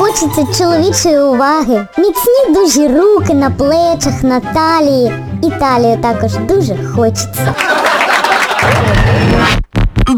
хочеться чоловічої уваги. Міцні дужі руки на плечах, на талії. І талію також дуже хочеться.